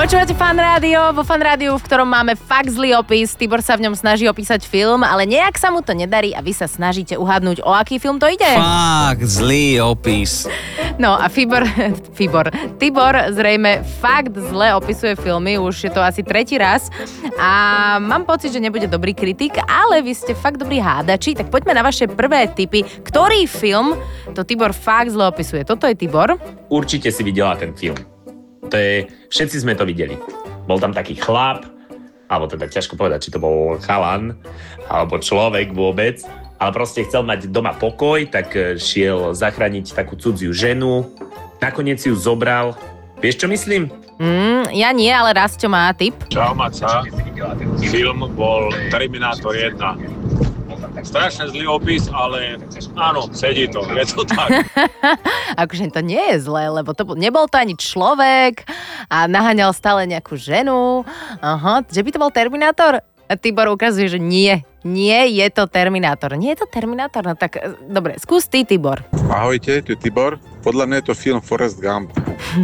Počúvate Fan Rádio, vo Fan Rádiu, v ktorom máme fakt zlý opis. Tibor sa v ňom snaží opísať film, ale nejak sa mu to nedarí a vy sa snažíte uhadnúť, o aký film to ide. Fakt zlý opis. No a Tibor zrejme fakt zle opisuje filmy, už je to asi tretí raz a mám pocit, že nebude dobrý kritik, ale vy ste fakt dobrí hádači, tak poďme na vaše prvé tipy. Ktorý film to Tibor fakt zle opisuje? Toto je Tibor. Určite si videla ten film. Všetci sme to videli. Bol tam taký chlap, alebo teda ťažko povedať, či to bol chalan, alebo človek vôbec, ale proste chcel mať doma pokoj, tak šiel zachrániť takú cudziu ženu, nakoniec ju zobral. Vieš, čo myslím? Ja nie, ale Rasťo má tip. Čau, Maca. Film bol Terminátor 1. Strašne zlý opis, ale áno, sedí to, je to tak. Akože to nie je zlé, lebo nebol to ani človek a naháňal stále nejakú ženu. Aha, že by to bol Terminátor? A Tibor ukazuje, že nie je to Terminátor. Nie je to Terminátor? No tak, dobre, skús ty, Tibor. Ahojte, tu je Tibor. Podľa mňa je to film Forrest Gump.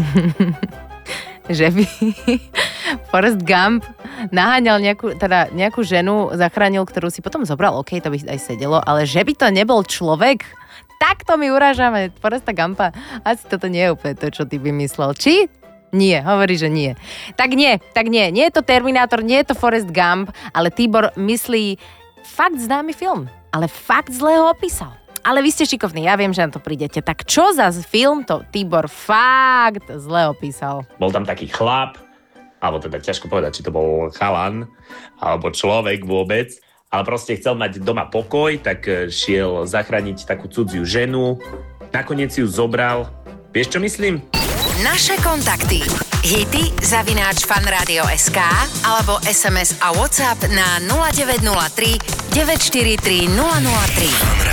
Že by Forrest Gump naháňal nejakú ženu, zachránil, ktorú si potom zobral, OK, to by aj sedelo, ale že by to nebol človek, takto my urážame Forresta Gumpa. Asi toto nie je úplne to, čo ty by myslel. Či? Nie, hovorí, že nie. Tak nie. Nie je to Terminátor, nie je to Forrest Gump, ale Tibor myslí fakt známy film, ale fakt zle ho opísal. Ale vy ste šikovní, ja viem, že na to prídete. Tak čo za film to Tibor fakt zle opísal? Bol tam taký chlap, alebo teda ťažko povedať, či to bol chalan, alebo človek vôbec, ale proste chcel mať doma pokoj, tak šiel zachrániť takú cudziu ženu, nakoniec ju zobral. Vieš, čo myslím? Naše kontakty. hity@fanradio.sk alebo SMS a WhatsApp na 0903 943 003.